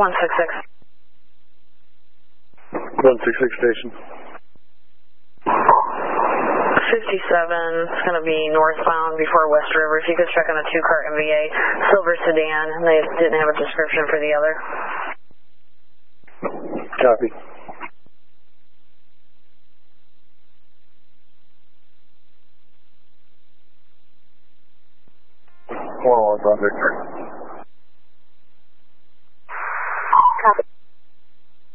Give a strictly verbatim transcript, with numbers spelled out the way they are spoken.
one six six. one six six station. fifty-seven, it's going to be northbound before West River. If you could check on a two-car M V A, silver sedan. They didn't have a description for the other. Copy. Hold on, Victor.